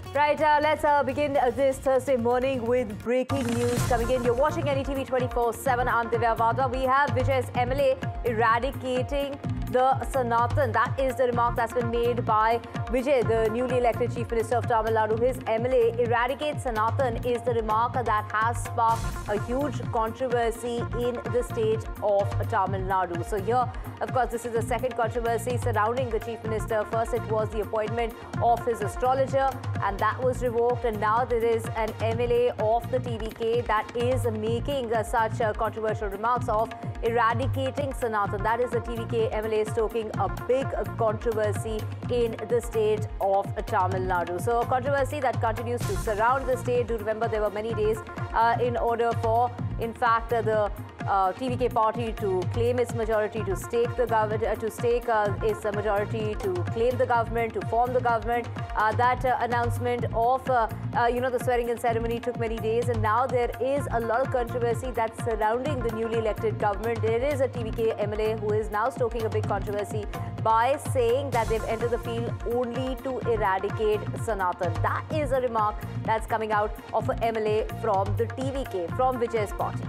Right, let's begin this Thursday morning with breaking news coming in. You're watching NETV 24/7. I'm Divya Vada. We have Vijay's MLA eradicating the Sanatan. That is the remark that's been made by Vijay, the newly elected Chief Minister of Tamil Nadu. His MLA eradicate Sanatan is the remark that has sparked a huge controversy in the state of Tamil Nadu. So here, of course, this is the second controversy surrounding the Chief Minister. First, it was the appointment of his astrologer, and that was revoked. And now there is an MLA of the TVK that is making such controversial remarks of eradicating Sanatan. That is the TVK MLA stoking a big controversy in the state of Tamil Nadu. So a controversy that continues to surround the state. Do remember there were many days in order for, in fact, the TVK party to claim its majority, to stake the government, its majority, to claim the government, to form the government. That announcement of the swearing-in ceremony took many days, and now there is a lot of controversy that's surrounding the newly elected government. There is a TVK MLA who is now stoking a big controversy by saying that they've entered the field only to eradicate Sanatan. That is a remark that's coming out of an MLA from the TVK, from Vijay's party.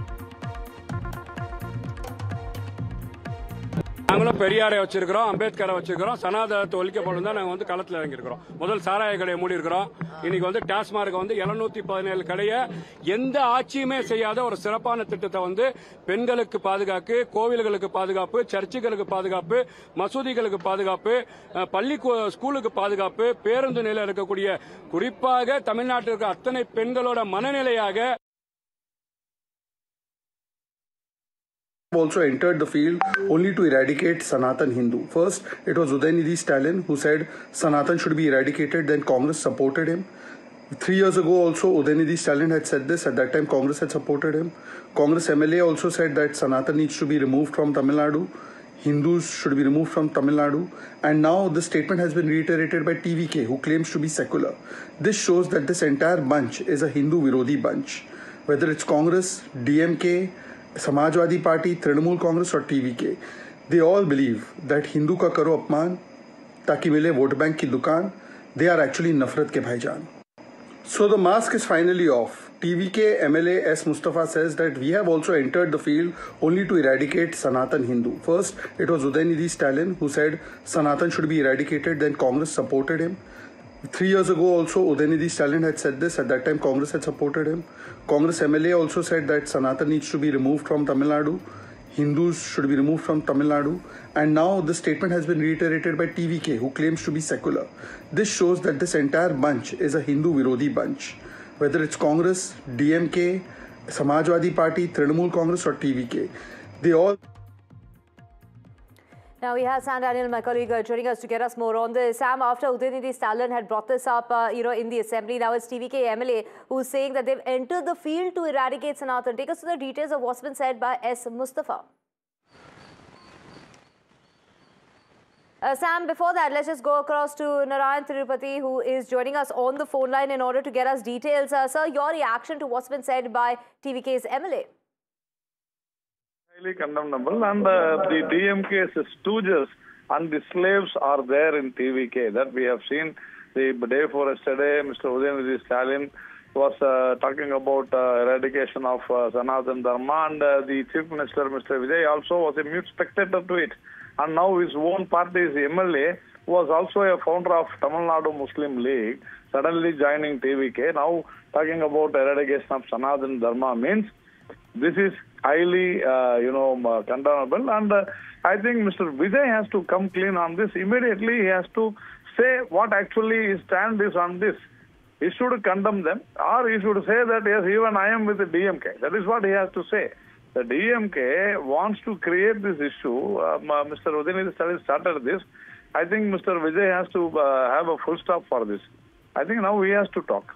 நாங்களும் பெரியாரை வச்சிருக்கிறோம், அம்பேத்கரை வச்சிருக்கிறோம், சனாதனத்தை ஒழிக்கப்படும் தான் நாங்கள் களத்தில் இறங்கியிருக்கிறோம். முதல் சாராய கடையை மூடி இருக்கிறோம். இன்னைக்கு டாஸ்மார்க் 717 கடையை எந்த ஆட்சியுமே செய்யாத ஒரு சிறப்பான திட்டத்தை பெண்களுக்கு பாதுகாப்பு, கோவில்களுக்கு பாதுகாப்பு, சர்ச்சுகளுக்கு பாதுகாப்பு, மசூதிகளுக்கு பாதுகாப்பு, பள்ளி ஸ்கூலுக்கு பாதுகாப்பு, பேருந்து நிலையில் இருக்கக்கூடிய குறிப்பாக தமிழ்நாட்டில் இருக்க அத்தனை பெண்களோட மனநிலையாக also entered the field only to eradicate Sanatan Hindu. First, it was Udayanidhi Stalin who said Sanatan should be eradicated, then Congress supported him. 3 years ago also, Udayanidhi Stalin had said this. At that time, Congress had supported him. Congress MLA also said that Sanatan needs to be removed from Tamil Nadu. Hindus should be removed from Tamil Nadu. And now this statement has been reiterated by TVK, who claims to be secular. This shows that this entire bunch is a Hindu-Virodhi bunch. Whether it's Congress, DMK, Samajwadi Party, Trinamool Congress or TVK, they all believe that Hindu ka karo apman taki mile vote bank ki dukaan. They are actually nafrat ke bhaijan. So the mask is finally off. TVK MLA S. Mustafa says that we have also entered the field only to eradicate Sanatan Hindu. First, it was Udayanidhi Stalin who said Sanatan should be eradicated, then Congress supported him. 3 years ago also, Udayanidhi Stalin had said this. At that time, Congress had supported him. Congress MLA also said that Sanatan needs to be removed from Tamil Nadu. Hindus should be removed from Tamil Nadu. And now this statement has been reiterated by TVK, who claims to be secular. This shows that this entire bunch is a Hindu-Virodhi bunch. Whether it's Congress, DMK, Samajwadi Party, Trinamool Congress or TVK, they all... Now we have Sam Daniel, my colleague, joining us to get us more on this. Sam, after Udayanidhi Stalin had brought this up, in the assembly, now it's TVK MLA who's saying that they've entered the field to eradicate Sanatan. Take us to the details of what's been said by S. Mustafa. Sam, before that, let's just go across to Narayan Tirupati, who is joining us on the phone line in order to get us details. Sir, your reaction to what's been said by TVK's MLA? Highly condemnable, and the DMK's stooges and the slaves are there in TVK. That we have seen the day before yesterday. Mr. Udayanidhi Stalin was talking about eradication of Sanatan Dharma, and the Chief Minister, Mr. Vijay, also was a mute spectator to it. And now his own party's MLA, who was also a founder of Tamil Nadu Muslim League, suddenly joining TVK, now talking about eradication of Sanatan Dharma, means this is highly, condemnable. And I think Mr. Vijay has to come clean on this. Immediately he has to say what actually his stand is on this. He should condemn them, or he should say that, yes, even I am with the DMK. That is what he has to say. The DMK wants to create this issue. Mr. Udayanidhi Stalin started this. I think Mr. Vijay has to have a full stop for this. I think now he has to talk.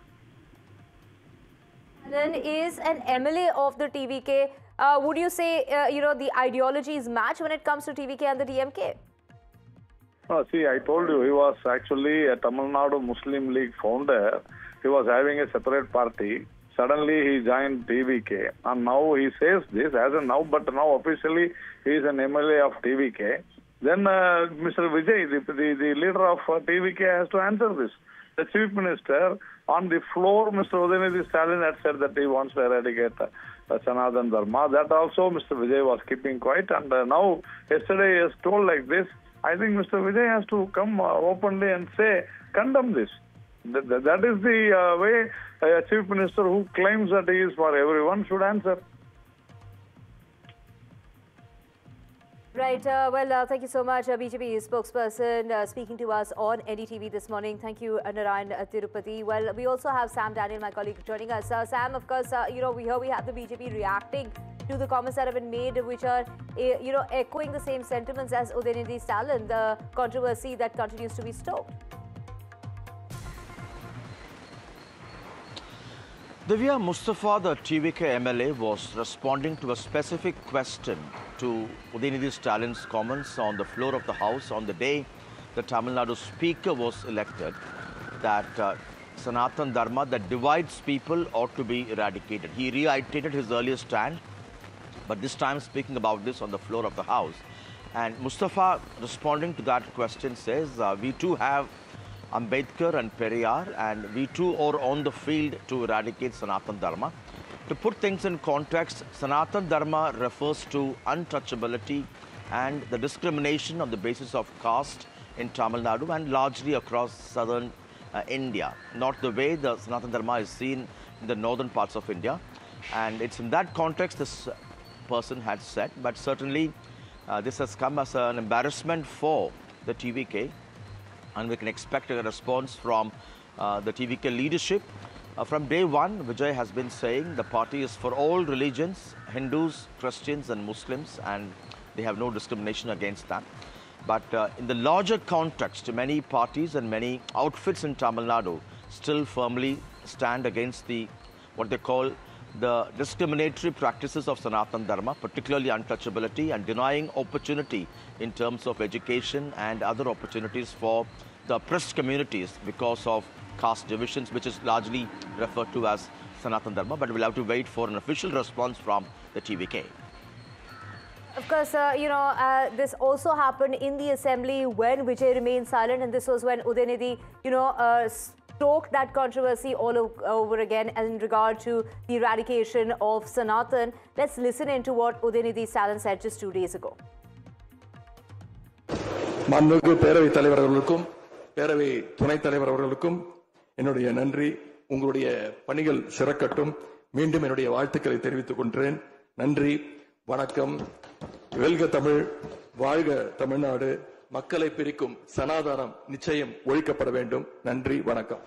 Then is an MLA of the TVK. Would you say, the ideologies match when it comes to TVK and the DMK? See, I told you, he was actually a Tamil Nadu Muslim League founder. He was having a separate party. Suddenly he joined TVK, and now he says this as a now, but now officially he is an MLA of TVK. Then Mr. Vijay, the leader of TVK, has to answer this. the Chief Minister, on the floor, Mr. Udayanidhi Stalin had said that he wants to eradicate Sanatan Dharma. That also Mr. Vijay was keeping quiet, and now yesterday he has told like this. I think Mr. Vijay has to come openly and say, condemn this. That is the way a Chief Minister who claims that he is for everyone should answer. Right. Well, thank you so much, BJP spokesperson, speaking to us on NDTV this morning. Thank you, Narayan Tirupati. Well, we also have Sam Daniel, my colleague, joining us. Sam, of course, we have the BJP reacting to the comments that have been made, which are, echoing the same sentiments as Udayanidhi Stalin, the controversy that continues to be stoked. Divya, Mustafa, the TVK MLA, was responding to a specific question to Udayanidhi Stalin's comments on the floor of the House on the day the Tamil Nadu Speaker was elected, that Sanatan Dharma, that divides people, ought to be eradicated. He reiterated his earlier stand, but this time speaking about this on the floor of the House. And Mustafa, responding to that question, says, we too have Ambedkar and Periyar, and we too are on the field to eradicate Sanatan Dharma. To put things in context, Sanatan Dharma refers to untouchability and the discrimination on the basis of caste in Tamil Nadu and largely across southern India. Not the way the Sanatan Dharma is seen in the northern parts of India. And it's in that context this person had said, but certainly this has come as an embarrassment for the TVK. And we can expect a response from the TVK leadership. From day one, Vijay has been saying the party is for all religions, Hindus, Christians and Muslims, and they have no discrimination against that. But in the larger context, many parties and many outfits in Tamil Nadu still firmly stand against what they call the discriminatory practices of Sanatan Dharma, particularly untouchability and denying opportunity in terms of education and other opportunities for the oppressed communities because of caste divisions, which is largely referred to as Sanatan Dharma. But we'll have to wait for an official response from the TVK. Of course, this also happened in the assembly when Vijay remained silent, and this was when Udayanidhi, stoked that controversy all over again in regard to the eradication of Sanatan. Let's listen into what Udayanidhi Stalin said just 2 days ago. மாண்புமிகு பேரவைத் தலைவர் அவர்களுக்கும் பேரவை துணைத் தலைவர் அவர்களுக்கும் என்னுடைய நன்றி. உங்களுடைய பணிகள் சிறக்கட்டும். மீண்டும் என்னுடைய வாழ்த்துக்களை தெரிவித்துக் கொள்கிறேன். நன்றி, வணக்கம். வெல்க தமிழ், வாழ்க தமிழ்நாடு. மக்களை பிரிக்கும் சனாதனம் நிச்சயம் ஒழிக்கப்பட வேண்டும். நன்றி, வணக்கம்.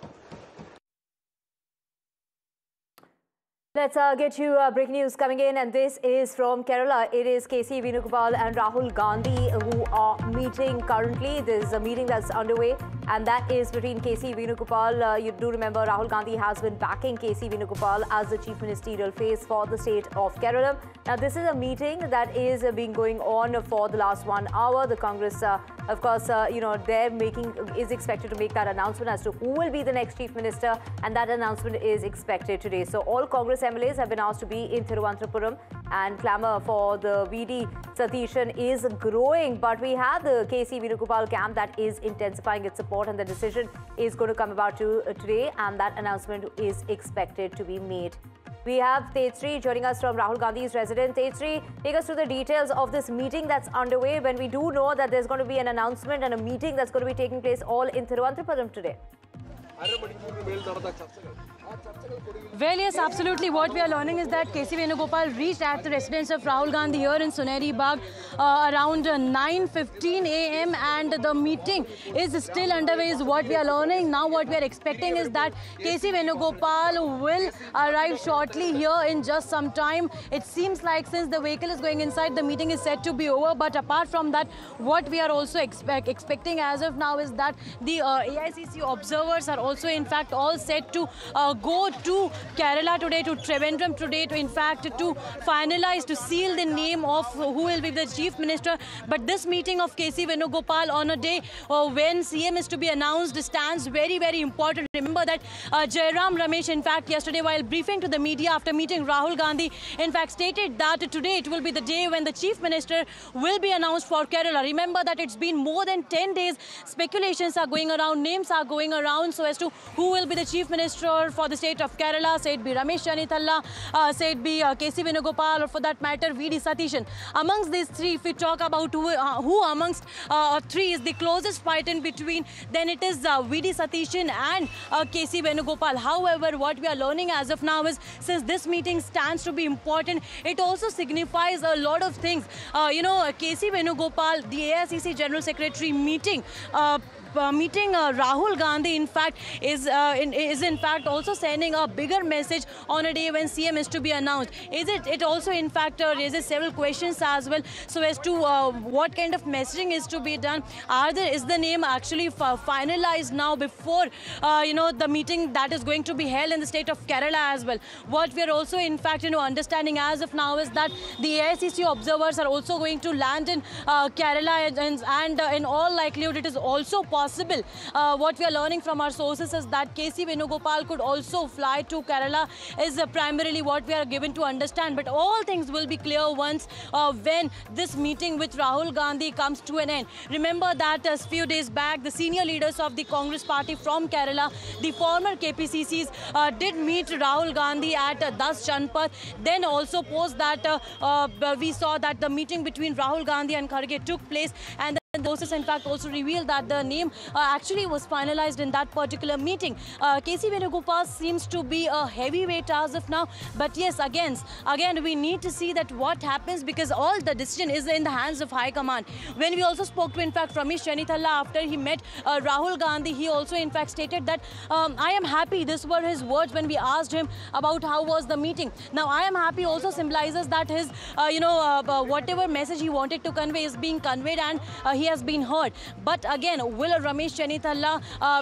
Let's get you breaking news coming in, and this is from Kerala. It is KC Venugopal and Rahul Gandhi who are meeting currently. There's a meeting that's underway, and that is between KC Venugopal. You do remember Rahul Gandhi has been backing KC Venugopal as the chief ministerial face for the state of Kerala. Now, this is a meeting that is being going on for the last 1 hour. The Congress, of course, is expected to make that announcement as to who will be the next chief minister, and that announcement is expected today. So, all Congress MLAs have been asked to be in Thiruvananthapuram, and clamour for the VD Satishan is growing. But we have the KC Venugopal camp that is intensifying its support, and the decision is going to come about today, and that announcement is expected to be made. We have Tejasri joining us from Rahul Gandhi's residence. Tejasri, take us through the details of this meeting that's underway, when we do know that there's going to be an announcement and a meeting that's going to be taking place all in Thiruvananthapuram today. Well, yes, absolutely. What we are learning is that KC Venugopal reached at the residence of Rahul Gandhi here in Suneri Bagh around 9:15 a.m. and the meeting is still underway is what we are learning. Now what we are expecting is that KC Venugopal will arrive shortly here in just some time. It seems like since the vehicle is going inside, the meeting is set to be over. But apart from that, what we are also expecting as of now is that the AICC observers are also in fact all set to go to Kerala today, to Trivandrum today, to in fact to finalize, to seal the name of who will be the chief minister. But this meeting of KC Venugopal on a day when CM is to be announced stands very, very important. Remember that Jairam Ramesh, in fact, yesterday while briefing to the media after meeting Rahul Gandhi, in fact stated that today it will be the day when the chief minister will be announced for Kerala. Remember that it's been more than 10 days. Speculations are going around, names are going around so as as to who will be the Chief Minister for the state of Kerala, say it be Ramesh Chennithalla, say it be K.C. Venugopal, or for that matter, V.D. Satheesan. Amongst these three, if we talk about who amongst three is the closest fight in between, then it is V.D. Satheesan and K.C. Venugopal. However, what we are learning as of now is, since this meeting stands to be important, it also signifies a lot of things. K.C. Venugopal, the AICC General Secretary meeting Rahul Gandhi, in fact, is in fact also sending a bigger message on a day when CM is to be announced. It also in fact raises several questions as well, so as to what kind of messaging is to be done. Is the name actually finalized now before the meeting that is going to be held in the state of Kerala as well? What we are also in fact understanding as of now is that the AICC observers are also going to land in Kerala, and in all likelihood it is also possible. What we are learning from our sources is that K.C. Venugopal could also fly to Kerala, is primarily what we are given to understand. But all things will be clear once when this meeting with Rahul Gandhi comes to an end. Remember that a few days back, the senior leaders of the Congress party from Kerala, the former KPCCs, did meet Rahul Gandhi at Das Janpath. Then also post that we saw that the meeting between Rahul Gandhi and Kharge took place, and the sources in fact also revealed that the name actually was finalized in that particular meeting. K.C. Venugopal seems to be a heavyweight as of now, but yes, again we need to see that what happens, because all the decision is in the hands of High Command. When we also spoke to in fact Ramesh Chennithalla after he met Rahul Gandhi, he also in fact stated that I am happy. These were his words when we asked him about how was the meeting. Now I am happy also symbolizes that his whatever message he wanted to convey is being conveyed, and he has been heard. But again, will Ramesh Chennithalla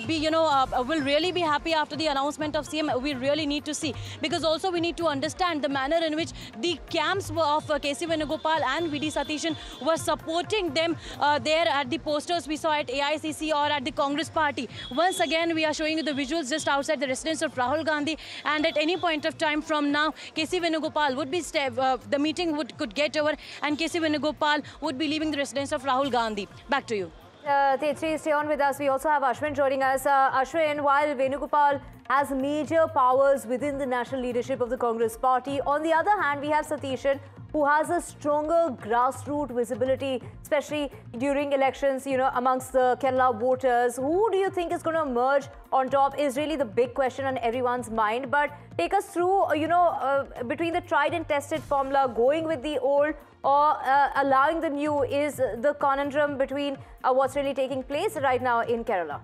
will really be happy after the announcement of CM? We really need to see, because also we need to understand the manner in which the camps of K.C. Venugopal and V.D. Satheesan were supporting them there at the posters we saw at AICC or at the Congress party. Once again, we are showing you the visuals just outside the residence of Rahul Gandhi, and at any point of time from now, K.C. Venugopal would be the meeting could get over, and K.C. Venugopal would be leaving the residence of Rahul Gandhi. Back to you. Tetri, stay on with us. We also have Ashwin joining us. Ashwin, while Venugopal has major powers within the national leadership of the Congress party, on the other hand, we have Satheesan, who has a stronger grassroots visibility, especially during elections, amongst the Kerala voters. Who do you think is going to emerge on top is really the big question on everyone's mind. But take us through, between the tried and tested formula, going with the old or allowing the new, is the conundrum between what's really taking place right now in Kerala.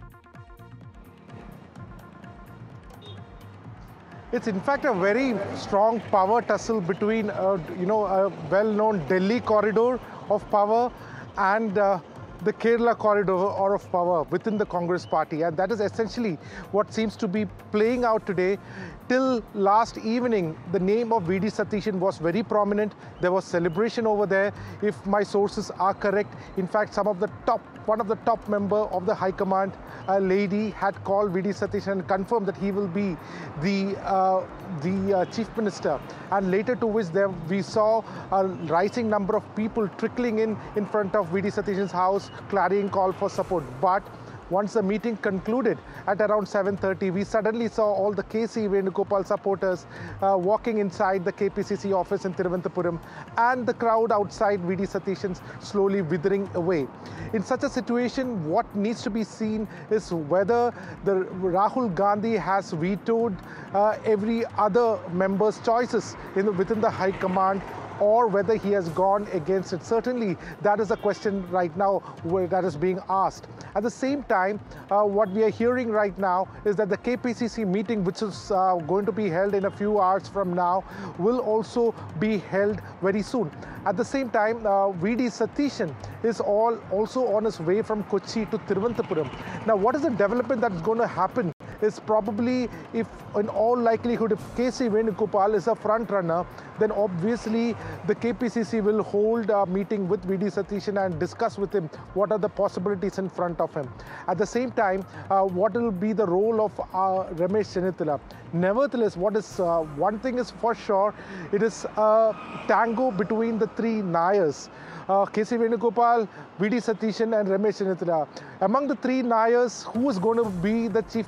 It's in fact a very strong power tussle between, a well-known Delhi corridor of power and the Kerala corridor or of power within the Congress party. And that is essentially what seems to be playing out today. Till last evening, the name of V.D. Satheesan was very prominent. There was celebration over there. If my sources are correct, in fact, one of the top member of the High Command, a lady, had called V.D. Satheesan and confirmed that he will be the Chief Minister. And later to which we saw a rising number of people trickling in front of V.D. Satheesan's house, clarion call for support. But once the meeting concluded at around 7:30, we suddenly saw all the K.C. Venugopal supporters walking inside the KPCC office in Thiruvananthapuram, and the crowd outside V.D. Satheesan's slowly withering away. In such a situation, what needs to be seen is whether the Rahul Gandhi has vetoed every other member's choices within the High Command, or whether he has gone against it. Certainly, that is a question right now that is being asked. At the same time, what we are hearing right now is that the KPCC meeting, which is going to be held in a few hours from now, will also be held very soon. At the same time, V.D. Satheesan is also on his way from Kochi to Thiruvananthapuram. Now, what is the development that's going to happen is probably, if in all likelihood, if K.C. Venugopal is a front runner, then obviously the KPCC will hold a meeting with V.D. Satheesan and discuss with him what are the possibilities in front of him. At the same time, what will be the role of Ramesh Chennithalla? Nevertheless, one thing is for sure, it is a tango between the three Nayars. K.C. Venugopal, V.D. Satheesan and Ramesh Chennithalla. Among the three Nayars, who is going to be the Chief Minister?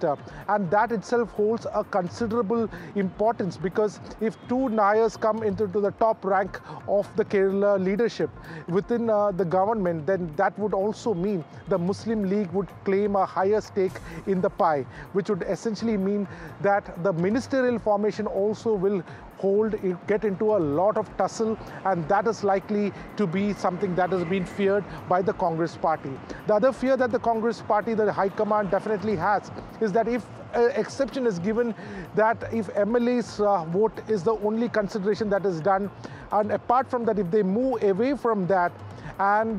Minister. And that itself holds a considerable importance, because if two Nayars come into the top rank of the Kerala leadership within the government, then that would also mean the Muslim League would claim a higher stake in the pie, which would essentially mean that the ministerial formation also will get into a lot of tussle, and that is likely to be something that has been feared by the Congress party. The other fear that the Congress party, the High Command definitely has, is that if an exception is given, that if MLA's vote is the only consideration that is done, and apart from that, if they move away from that and